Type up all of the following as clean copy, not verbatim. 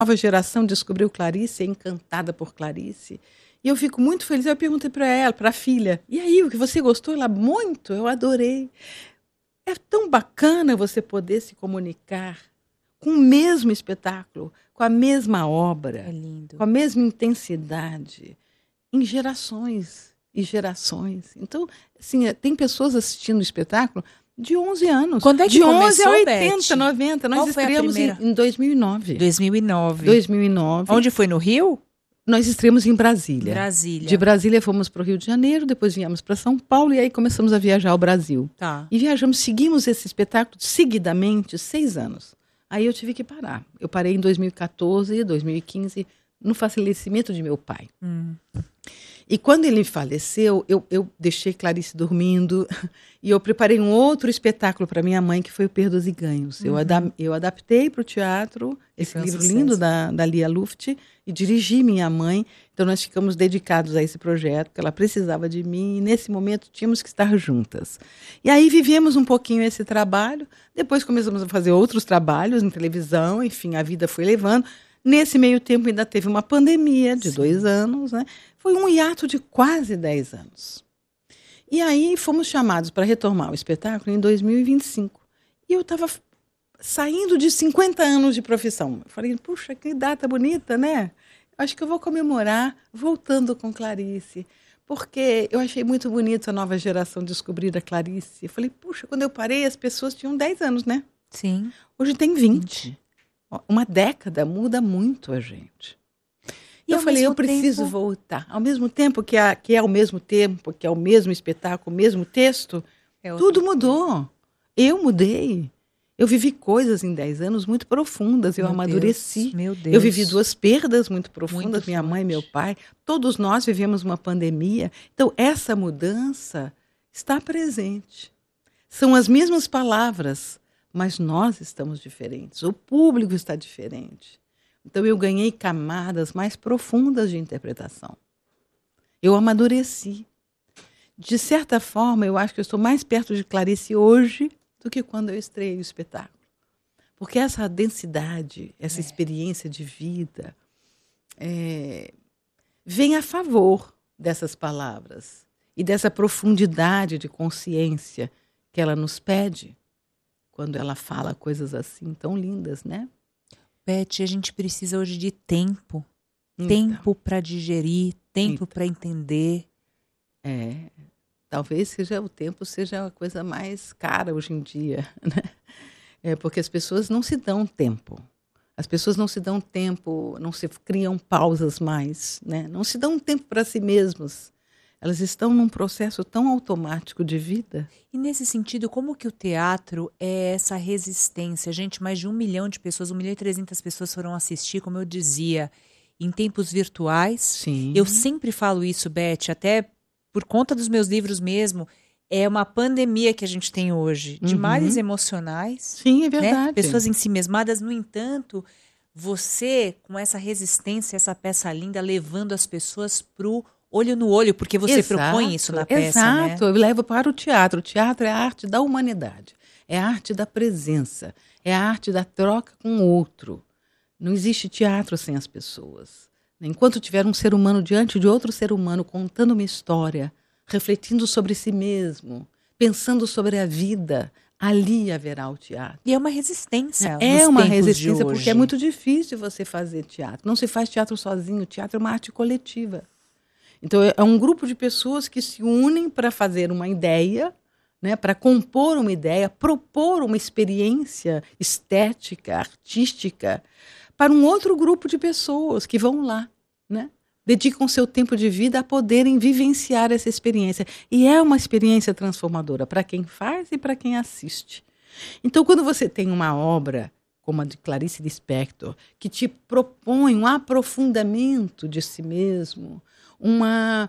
nova geração descobriu Clarice, é encantada por Clarice. E eu fico muito feliz. Eu perguntei para ela, para a filha, e aí, o que você gostou? Ela, muito, eu adorei. É tão bacana você poder se comunicar com o mesmo espetáculo, com a mesma obra, É lindo. com a mesma intensidade, em gerações e gerações. Então, assim, tem pessoas assistindo o espetáculo de 11 anos. Quando é que de 11 a começou, 80, Beth? 90. Nós Qual foi a estreamos primeira? em 2009. 2009. 2009. Onde foi? No Rio? Nós estreamos em Brasília. Brasília. De Brasília fomos para o Rio de Janeiro, depois viemos para São Paulo e aí começamos a viajar ao Brasil. Tá. E viajamos, seguimos esse espetáculo seguidamente 6 anos. Aí eu tive que parar. Eu parei em 2014, 2015, no falecimento de meu pai. E quando ele faleceu, eu deixei Clarice dormindo e eu preparei um outro espetáculo para minha mãe, que foi o Perdas e Ganhos. Eu adaptei para o teatro esse foi um livro sucesso. lindo da Lia Luft e dirigi minha mãe. Então nós ficamos dedicados a esse projeto, porque ela precisava de mim e nesse momento tínhamos que estar juntas. E aí vivemos um pouquinho esse trabalho, depois começamos a fazer outros trabalhos em televisão, enfim, a vida foi levando. Nesse meio tempo ainda teve uma pandemia de 2 anos, né? Foi um hiato de quase 10 anos. E aí fomos chamados para retomar o espetáculo em 2025. E eu estava saindo de 50 anos de profissão. Eu falei, puxa, que data bonita, né? Acho que eu vou comemorar voltando com Clarice. Porque eu achei muito bonito a nova geração descobrir a Clarice. Eu falei, puxa, quando eu parei as pessoas tinham 10 anos, né? Sim. Hoje tem 20. Uma década muda muito a gente. E eu falei, eu preciso voltar. Ao mesmo tempo que é ao mesmo tempo, que é o mesmo espetáculo, o mesmo texto, tudo mudou. Eu mudei. Eu vivi coisas em 10 anos muito profundas, eu amadureci. Meu Deus. Eu vivi 2 perdas muito profundas, Muito minha mãe e forte. meu pai. Todos nós vivemos uma pandemia. Então, essa mudança está presente. São as mesmas palavras, mas nós estamos diferentes, o público está diferente. Então eu ganhei camadas mais profundas de interpretação. Eu amadureci. De certa forma, eu acho que eu estou mais perto de Clarice hoje do que quando eu estreiei o espetáculo. Porque essa densidade, essa experiência de vida, vem a favor dessas palavras e dessa profundidade de consciência que ela nos pede. Quando ela fala coisas assim tão lindas, né? Beth, a gente precisa hoje de tempo. Então. Tempo para digerir, tempo para entender. Talvez o tempo seja a coisa mais cara hoje em dia, né? Porque as pessoas não se dão tempo. As pessoas não se dão tempo, não se criam pausas mais, né? Não se dão tempo para si mesmos. Elas estão num processo tão automático de vida. E nesse sentido, como que o teatro é essa resistência? Gente, mais de 1 milhão de pessoas, 1.300.000 pessoas foram assistir, como eu dizia, em tempos virtuais. Sim. Eu sempre falo isso, Beth, até por conta dos meus livros mesmo, é uma pandemia que a gente tem hoje, de males emocionais. Sim, é verdade. Né? Pessoas ensimesmadas, no entanto, você, com essa resistência, essa peça linda, levando as pessoas pro olho no olho, porque você propõe isso na peça, exato. né? Eu levo para o teatro. O teatro é a arte da humanidade. É a arte da presença. É a arte da troca com o outro. Não existe teatro sem as pessoas. Enquanto tiver um ser humano diante de outro ser humano, contando uma história, refletindo sobre si mesmo, pensando sobre a vida, ali haverá o teatro. E é uma resistência. É uma resistência, porque porque é muito difícil você fazer teatro. Não se faz teatro sozinho. O teatro é uma arte coletiva. Então, é um grupo de pessoas que se unem para fazer uma ideia, né, para compor uma ideia, propor uma experiência estética, artística, para um outro grupo de pessoas que vão lá, né? Dedicam seu tempo de vida a poderem vivenciar essa experiência. E é uma experiência transformadora para quem faz e para quem assiste. Então, quando você tem uma obra como a de Clarice Lispector, que te propõe um aprofundamento de si mesmo, uma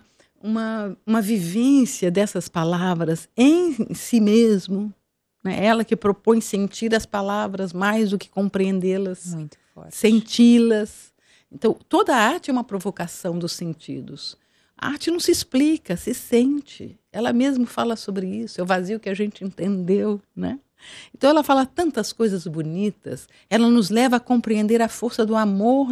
vivência dessas palavras em si mesmo, né? Ela que propõe sentir as palavras mais do que compreendê-las, muito forte. Senti-las. Então, toda a arte é uma provocação dos sentidos. A arte não se explica, se sente. Ela mesma fala sobre isso, é o vazio que a gente entendeu, né? Então ela fala tantas coisas bonitas, ela nos leva a compreender a força do amor